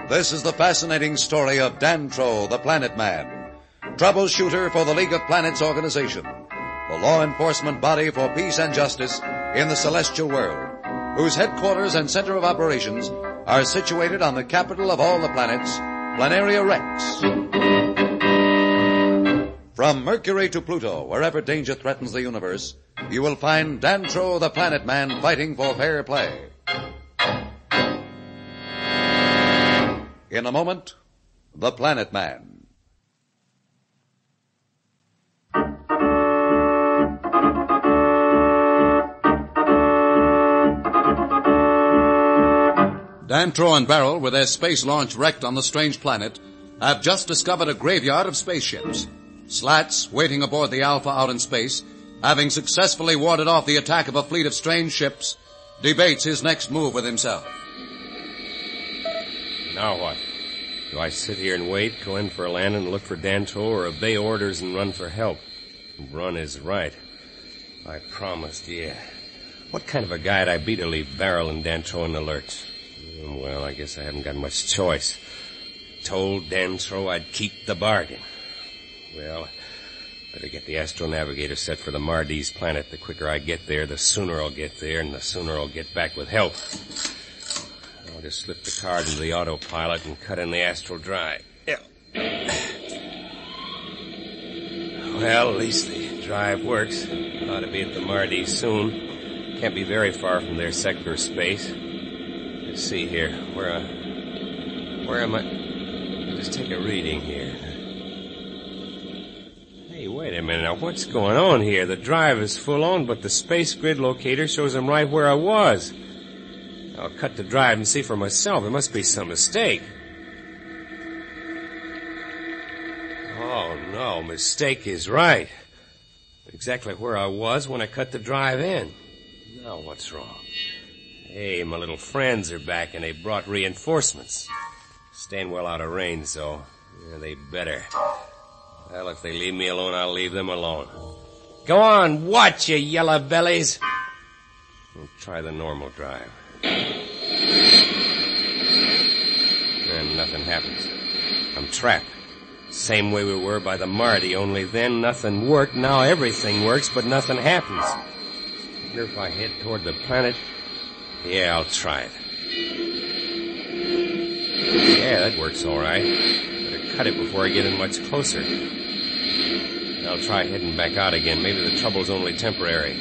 This is the fascinating story of Dantro, the Planet Man, troubleshooter for the League of Planets organization, the law enforcement body for peace and justice in the celestial world, whose headquarters and center of operations are situated on the capital of all the planets, Planaria Rex. From Mercury to Pluto, wherever danger threatens the universe, you will find Dantro, the Planet Man, fighting for fair play. In a moment, the Planet Man. Dantro and Beryl, with their space launch wrecked on the strange planet, have just discovered a graveyard of spaceships. Slats, waiting aboard the Alpha out in space, having successfully warded off the attack of a fleet of strange ships, debates his next move with himself. Now what? Do I sit here and wait, go in for a landing and look for Dantro, or obey orders and run for help? Run is right. I promised, yeah. What kind of a guy'd I be to leave Beryl and Dantro in the lurch? Well, I guess I haven't got much choice. Told Dantro I'd keep the bargain. Well, better get the astronavigator set for the Mardes planet. The quicker I get there, the sooner I'll get there, and the sooner I'll get back with help. I'll just slip the card into the autopilot and cut in the astral drive. Yeah. Well, at least the drive works. Ought to be at the Mardes soon. Can't be very far from their sector of space. Let's see here. Where am I? Just take a reading here. Hey, wait a minute. Now, what's going on here? The drive is full on, but the space grid locator shows I'm right where I was. I'll cut the drive and see for myself. There must be some mistake. Oh, no. Mistake is right. Exactly where I was when I cut the drive in. Now, what's wrong? Hey, my little friends are back, and they brought reinforcements. Staying well out of range, though. Yeah, they better. Well, if they leave me alone, I'll leave them alone. Go on, watch, you yellow bellies. We'll try the normal drive. And nothing happens. I'm trapped. Same way we were by the Mardi, only then nothing worked. Now everything works, but nothing happens. Wonder if I head toward the planet... Yeah, I'll try it. Yeah, that works all right. Better cut it before I get in much closer. I'll try heading back out again. Maybe the trouble's only temporary.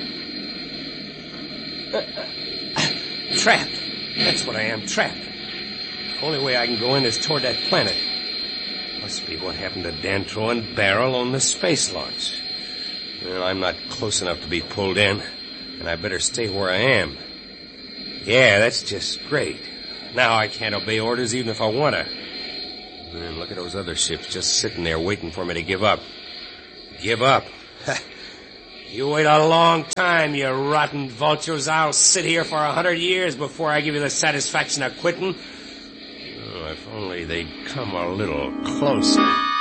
Trapped. That's what I am, trapped. The only way I can go in is toward that planet. Must be what happened to Dantro and Beryl on the space launch. Well, I'm not close enough to be pulled in, and I better stay where I am. Yeah, that's just great. Now I can't obey orders even if I want to. And look at those other ships just sitting there waiting for me to give up. Give up? You wait a long time, you rotten vultures. I'll sit here for 100 years before I give you the satisfaction of quitting. Oh, if only they'd come a little closer.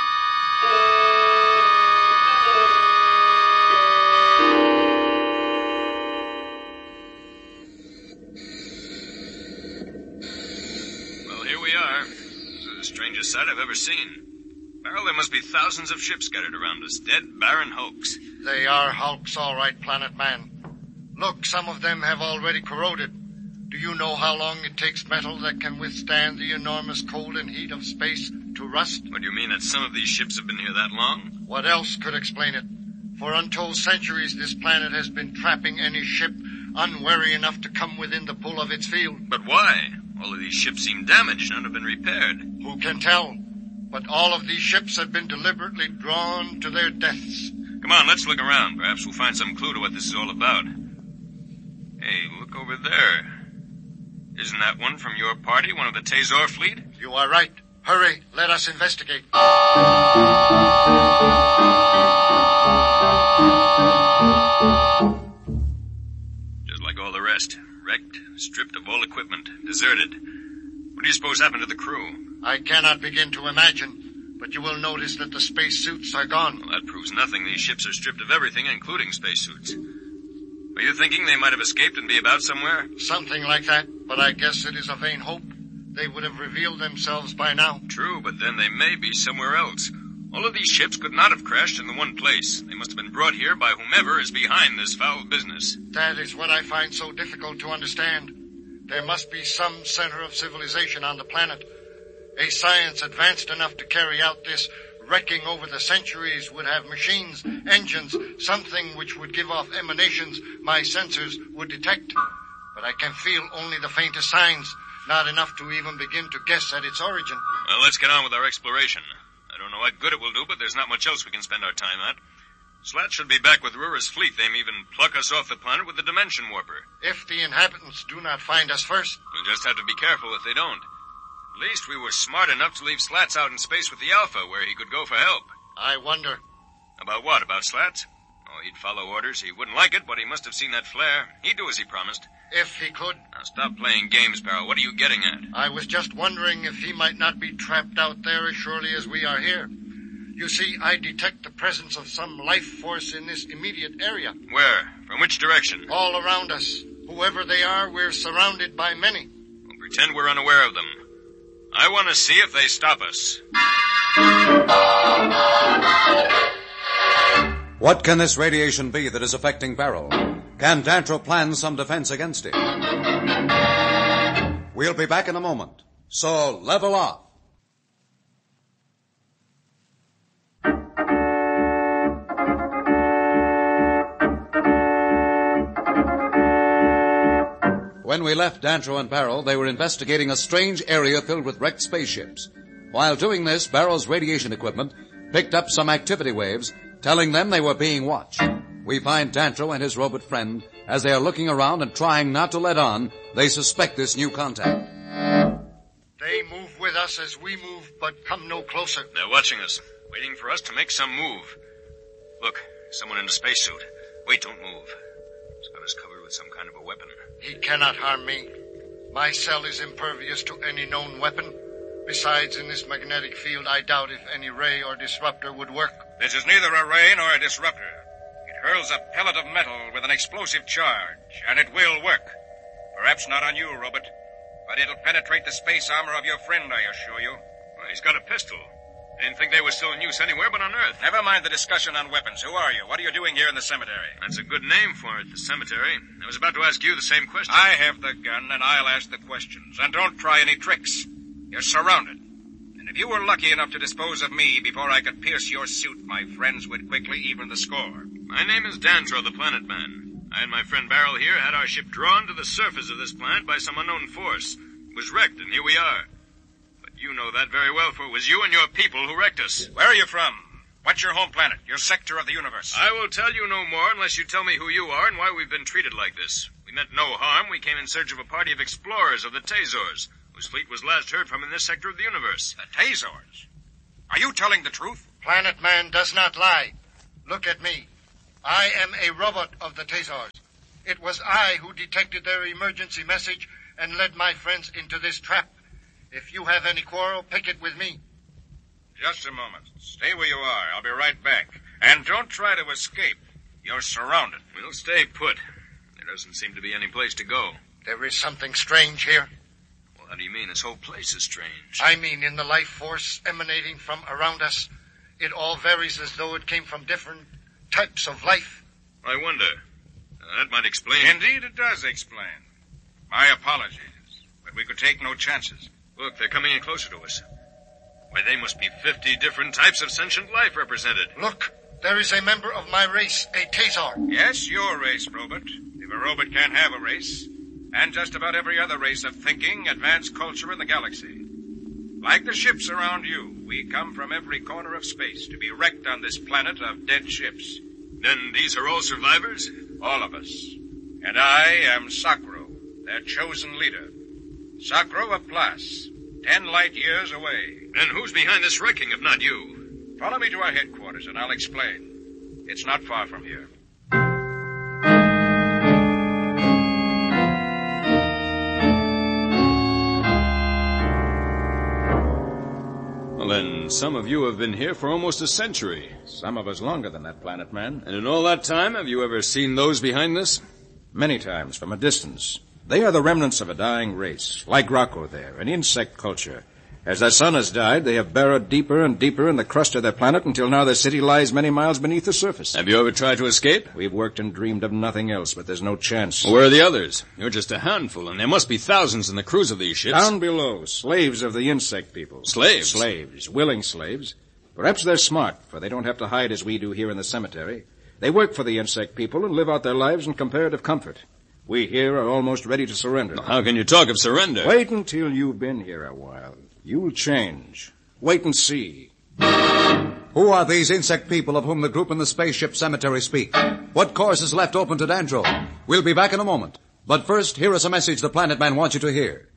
Strangest sight I've ever seen. Beryl, there must be thousands of ships scattered around us. Dead, barren hulks. They are hulks, all right, Planet Man. Look, some of them have already corroded. Do you know how long it takes metal that can withstand the enormous cold and heat of space to rust? What do you mean that some of these ships have been here that long? What else could explain it? For untold centuries, this planet has been trapping any ship unwary enough to come within the pull of its field. But why? All of these ships seem damaged. None have been repaired. Who can tell? But all of these ships have been deliberately drawn to their deaths. Come on, let's look around. Perhaps we'll find some clue to what this is all about. Hey, look over there. Isn't that one from your party, one of the Tazor fleet? You are right. Hurry, let us investigate. Just like all the rest. Wrecked, stripped of all equipment, deserted. What do you suppose happened to the crew? I cannot begin to imagine, but you will notice that the spacesuits are gone. Well, that proves nothing. These ships are stripped of everything, including spacesuits. Are you thinking they might have escaped and be about somewhere? Something like that, but I guess it is a vain hope. they would have revealed themselves by now. True, but then they may be somewhere else. All of these ships could not have crashed in the one place. They must have been brought here by whomever is behind this foul business. That is what I find so difficult to understand. There must be some center of civilization on the planet. A science advanced enough to carry out this wrecking over the centuries would have machines, engines, something which would give off emanations my sensors would detect. But I can feel only the faintest signs, not enough to even begin to guess at its origin. Well, let's get on with our exploration. I don't know what good it will do, but there's not much else we can spend our time at. Slat should be back with Rura's fleet. They may even pluck us off the planet with the dimension warper. If the inhabitants do not find us first. We'll just have to be careful if they don't. At least we were smart enough to leave Slats out in space with the Alpha, where he could go for help. I wonder. About what? About Slats? Oh, he'd follow orders. He wouldn't like it, but he must have seen that flare. He'd do as he promised. If he could. Now, stop playing games, Barrow. What are you getting at? I was just wondering if he might not be trapped out there as surely as we are here. You see, I detect the presence of some life force in this immediate area. Where? From which direction? All around us. Whoever they are, we're surrounded by many. We'll pretend we're unaware of them. I want to see if they stop us. What can this radiation be that is affecting Beryl? Can Dantro plan some defense against it? We'll be back in a moment. So level off. When we left Dantro and Beryl, they were investigating a strange area filled with wrecked spaceships. While doing this, Beryl's radiation equipment picked up some activity waves, telling them they were being watched. We find Dantro and his robot friend as they are looking around and trying not to let on they suspect this new contact. They move with us as we move, but come no closer. They're watching us, waiting for us to make some move. Look, someone in a spacesuit. Wait, don't move. He's got us covered with some kind of a weapon. He cannot harm me. My cell is impervious to any known weapon. Besides, in this magnetic field, I doubt if any ray or disruptor would work. This is neither a ray nor a disruptor. It hurls a pellet of metal with an explosive charge, and it will work. Perhaps not on you, Robert, but it'll penetrate the space armor of your friend, I assure you. Well, he's got a pistol. I didn't think they were still in use anywhere but on Earth. Never mind the discussion on weapons. Who are you? What are you doing here in the cemetery? That's a good name for it, the cemetery. I was about to ask you the same question. I have the gun, and I'll ask the questions. And don't try any tricks. You're surrounded. And if you were lucky enough to dispose of me before I could pierce your suit, my friends would quickly even the score. My name is Dantro, the Planet Man. I and my friend Beryl here had our ship drawn to the surface of this planet by some unknown force. It was wrecked, and here we are. You know that very well, for it was you and your people who wrecked us. Where are you from? What's your home planet? Your sector of the universe? I will tell you no more unless you tell me who you are and why we've been treated like this. We meant no harm. We came in search of a party of explorers of the Tazors, whose fleet was last heard from in this sector of the universe. The Tazors? Are you telling the truth? Planet Man does not lie. Look at me. I am a robot of the Tazors. It was I who detected their emergency message and led my friends into this trap. If you have any quarrel, pick it with me. Just a moment. Stay where you are. I'll be right back. And don't try to escape. You're surrounded. We'll stay put. There doesn't seem to be any place to go. There is something strange here. Well, how do you mean? This whole place is strange. I mean in the life force emanating from around us. It all varies as though it came from different types of life. I wonder. That might explain. Indeed, it does explain. My apologies, but we could take no chances. Look, they're coming in closer to us. Why, they must be 50 different types of sentient life represented. Look, there is a member of my race, a Tazor. Yes, your race, Robert. If a robot can't have a race. And just about every other race of thinking, advanced culture in the galaxy. Like the ships around you, we come from every corner of space to be wrecked on this planet of dead ships. Then these are all survivors? All of us. And I am Sakro, their chosen leader. Sakro of Plas, 10 light years away. And who's behind this wrecking if not you? Follow me to our headquarters and I'll explain. It's not far from here. Well, then, some of you have been here for almost a century. Some of us longer than that, Planet Man. And in all that time, have you ever seen those behind this? Many times, from a distance. They are the remnants of a dying race, like Rocco there, an insect culture. As their sun has died, they have burrowed deeper and deeper in the crust of their planet until now their city lies many miles beneath the surface. Have you ever tried to escape? We've worked and dreamed of nothing else, but there's no chance. Where are the others? You're just a handful, and there must be thousands in the crews of these ships. Down below, slaves of the insect people. Slaves? Slaves, willing slaves. Perhaps they're smart, for they don't have to hide as we do here in the cemetery. They work for the insect people and live out their lives in comparative comfort. We here are almost ready to surrender. How can you talk of surrender? Wait until you've been here a while. You'll change. Wait and see. Who are these insect people of whom the group in the spaceship cemetery speak? What course is left open to Dantro? We'll be back in a moment. But first, here is a message the Planet Man wants you to hear.